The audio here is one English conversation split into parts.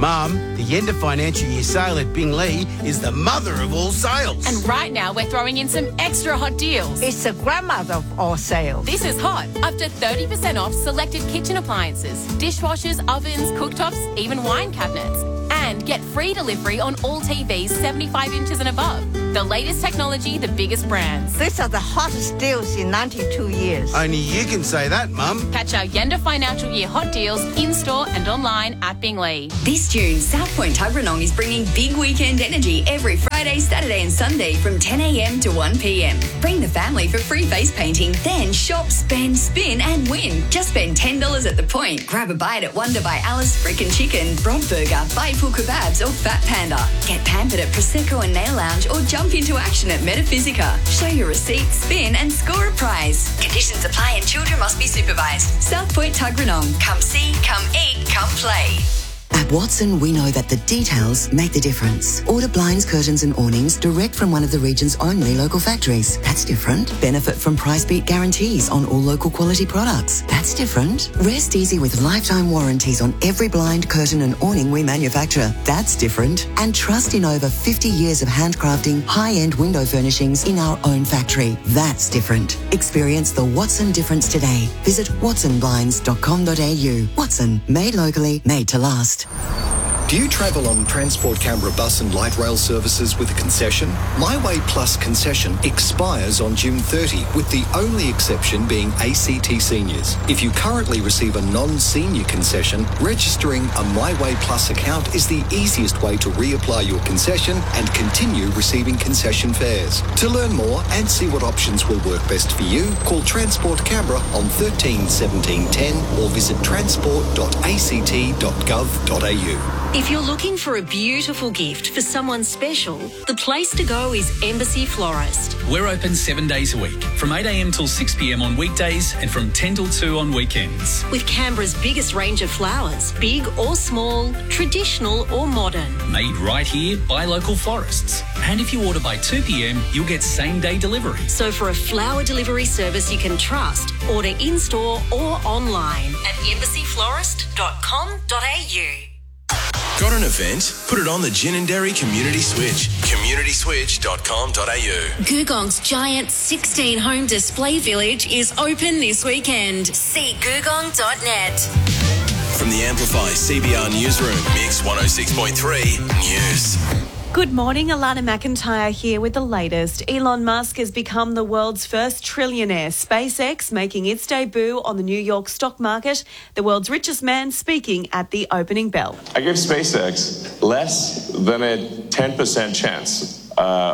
Mum, the end of financial year sale at Binglee is the mother of all sales. And right now we're throwing in some extra hot deals. It's the grandmother of all sales. This is hot. Up to 30% off selected kitchen appliances, dishwashers, ovens, cooktops, even wine cabinets. And get free delivery on all TVs 75 inches and above. The latest technology, the biggest brands. These are the hottest deals in 92 years. Only you can say that, Mum. Catch our Yenda Financial Year hot deals in-store and online at Binglee. This June, South Point Tuggeranong is bringing big weekend energy every Friday, Saturday and Sunday from 10 a.m. to 1 p.m. Bring the family for free face painting, then shop, spend, spin and win. Just spend $10 at the point. Grab a bite at Wonder by Alice, Frickin' Chicken, Broad Burger, Bayful Kebabs or Fat Panda. Get pampered at Prosecco and Nail Lounge or jump into action at Metaphysica. Show your receipt, spin and score a prize. Conditions apply and children must be supervised. South Point Tuggeranong. Come see, come eat, come play. At Watson, we know that the details make the difference. Order blinds, curtains and awnings direct from one of the region's only local factories. That's different. Benefit from price beat guarantees on all local quality products. That's different. Rest easy with lifetime warranties on every blind, curtain and awning we manufacture. That's different. And trust in over 50 years of handcrafting high-end window furnishings in our own factory. That's different. Experience the Watson difference today. Visit watsonblinds.com.au. Watson, made locally, made to last. Do you travel on Transport Canberra bus and light rail services with a concession? MyWay Plus concession expires on June 30, with the only exception being ACT seniors. If you currently receive a non-senior concession, registering a MyWay Plus account is the easiest way to reapply your concession and continue receiving concession fares. To learn more and see what options will work best for you, call Transport Canberra on 13 17 10 or visit transport.act.gov.au. If you're looking for a beautiful gift for someone special, the place to go is Embassy Florist. We're open 7 days a week, from 8 a.m. till 6 p.m. on weekdays and from 10 till 2 on weekends. With Canberra's biggest range of flowers, big or small, traditional or modern. Made right here by local florists. And if you order by 2 p.m, you'll get same-day delivery. So for a flower delivery service you can trust, order in-store or online at embassyflorist.com.au. Got an event? Put it on the Ginninderry Community Switch. communityswitch.com.au. Googong's giant 16-home display village is open this weekend. See googong.net. From the Amplify CBR Newsroom, Mix 106.3 News. Good morning, Alana McIntyre here with the latest. Elon Musk has become the world's first trillionaire. SpaceX making its debut on the New York stock market. The world's richest man speaking at the opening bell. I give SpaceX less than a 10% chance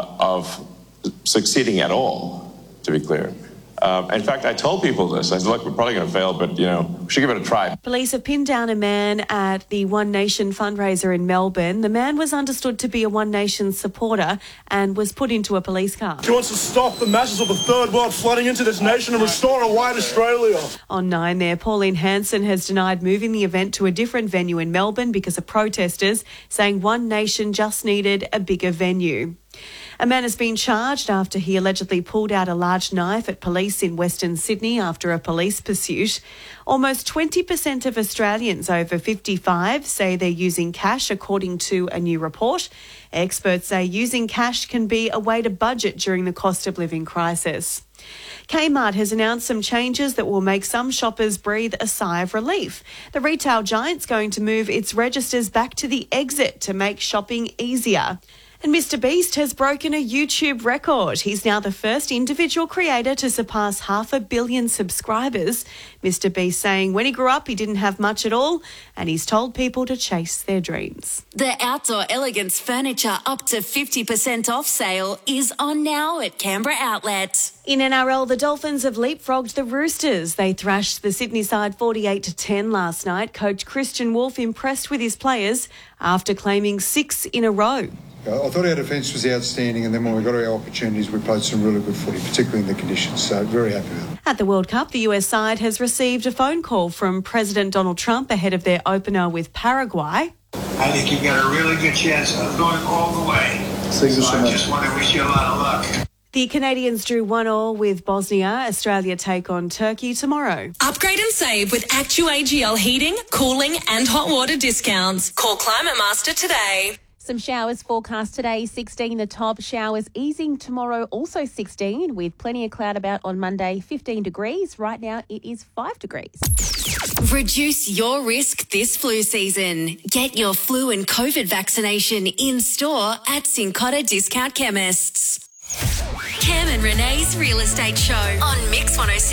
of succeeding at all, to be clear. In fact, I told people this. I said, look, we're probably going to fail, but, we should give it a try. Police have pinned down a man at the One Nation fundraiser in Melbourne. The man was understood to be a One Nation supporter and was put into a police car. He wants to stop the masses of the third world flooding into this nation and restore a white Australia. On 9 there, Pauline Hanson has denied moving the event to a different venue in Melbourne because of protesters, saying One Nation just needed a bigger venue. A man has been charged after he allegedly pulled out a large knife at police in Western Sydney after a police pursuit. Almost 20% of Australians over 55 say they're using cash, according to a new report. Experts say using cash can be a way to budget during the cost of living crisis. Kmart has announced some changes that will make some shoppers breathe a sigh of relief. The retail giant's going to move its registers back to the exit to make shopping easier. And Mr. Beast has broken a YouTube record. He's now the first individual creator to surpass 500 million subscribers. Mr. Beast saying when he grew up, he didn't have much at all, and he's told people to chase their dreams. The Outdoor Elegance Furniture up to 50% off sale is on now at Canberra Outlet. In NRL, the Dolphins have leapfrogged the Roosters. They thrashed the Sydney side 48-10 last night. Coach Christian Wolf impressed with his players after claiming 6 in a row. I thought our defence was outstanding, and then when we got our opportunities, we played some really good footy, particularly in the conditions, so very happy with it. At the World Cup, the US side has received a phone call from President Donald Trump ahead of their opener with Paraguay. I think you've got a really good chance of going all the way. So I just want to wish you a lot of luck. The Canadians drew 1-1 with Bosnia. Australia take on Turkey tomorrow. Upgrade and save with ActuAGL heating, cooling and hot water discounts. Call Climate Master today. Some showers forecast today, 16 the top. Showers easing tomorrow, also 16, with plenty of cloud about on Monday, 15 degrees. Right now it is 5 degrees. Reduce your risk this flu season. Get your flu and COVID vaccination in store at Cincotta Discount Chemists. Cam and Renee's Real Estate Show on Mix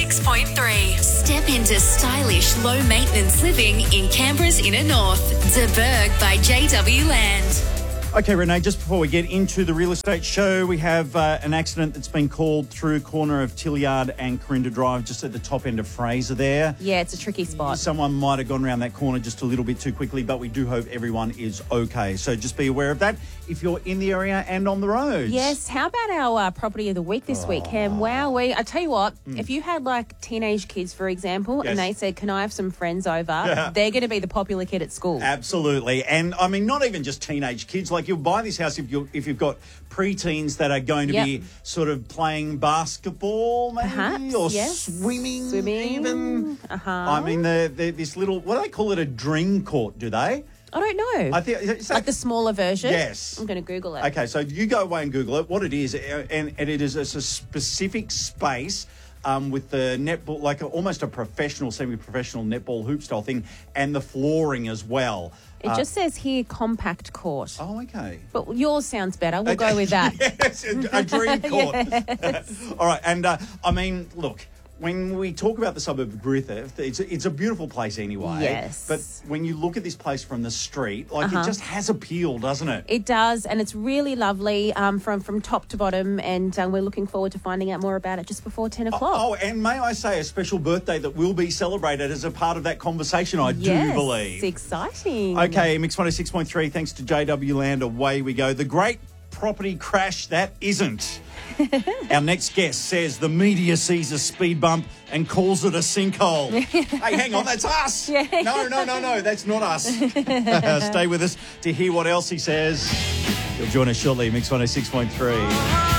106.3. Step into stylish, low-maintenance living in Canberra's inner north. De Burg by JW Land. Okay, Renee, just before we get into the real estate show, we have an accident that's been called through corner of Tillyard and Corinda Drive, just at the top end of Fraser there. Yeah, it's a tricky spot. Someone might have gone around that corner just a little bit too quickly, but we do hope everyone is okay. So just be aware of that if you're in the area and on the roads. Yes, how about our property of the week this week, Cam? Wow, I tell you what, if you had like teenage kids, for example, and they said, can I have some friends over, they're going to be the popular kid at school. Absolutely. And I mean, not even just teenage kids, like you'll buy this house if you've got preteens that are going to be sort of playing basketball maybe or swimming even. I mean, this little, what do they call it, a dream court, do they? I don't know. I think like the smaller version? Yes. I'm going to Google it. Okay, so you go away and Google it. What it is, and it's a specific space with the netball, like almost a professional, semi-professional netball hoop style thing, and the flooring as well. It just says here compact court. Oh, okay. But yours sounds better. We'll go with that. Yes, a dream court. Yes. All right, and I mean, look, when we talk about the suburb of Griffith, it's a beautiful place anyway. Yes. But when you look at this place from the street, like it just has appeal, doesn't it? It does, and it's really lovely from top to bottom, and we're looking forward to finding out more about it just before 10 o'clock. Oh, and may I say a special birthday that will be celebrated as a part of that conversation, I do believe. It's exciting. Okay, Mix 106.3, thanks to JW Land, away we go. The great property crash that isn't. Our next guest says the media sees a speed bump and calls it a sinkhole. Hey, hang on, that's us. No, that's not us. Stay with us to hear what else he says. You'll join us shortly, Mix 106.3.